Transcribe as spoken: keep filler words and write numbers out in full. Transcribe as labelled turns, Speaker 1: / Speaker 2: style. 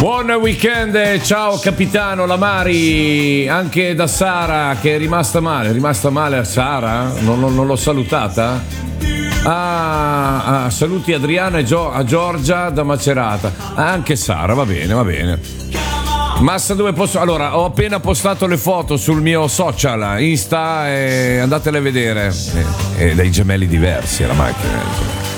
Speaker 1: Buon weekend, ciao capitano Lamari, anche da Sara che è rimasta male, è rimasta male a Sara? Non, non, non l'ho salutata? Ah, ah, saluti Adriana e Gio- a Giorgia da Macerata, anche Sara, va bene, va bene. Massa dove posso? Allora, ho appena postato le foto sul mio social, Insta, e andatele a vedere. E, e dei gemelli diversi, la macchina.